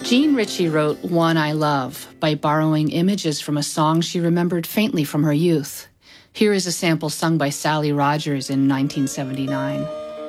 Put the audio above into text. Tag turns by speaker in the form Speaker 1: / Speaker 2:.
Speaker 1: Jean Ritchie wrote One I Love by borrowing images from a song she remembered faintly from her youth. Here is a sample sung by Sally Rogers in 1979.